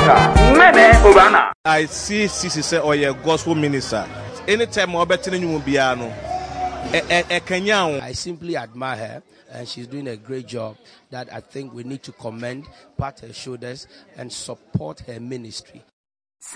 I see Sisi say or a gospel minister. Anytime I bet you piano. I simply admire her, and she's doing a great job that I think we need to commend, pat her shoulders, and support her ministry.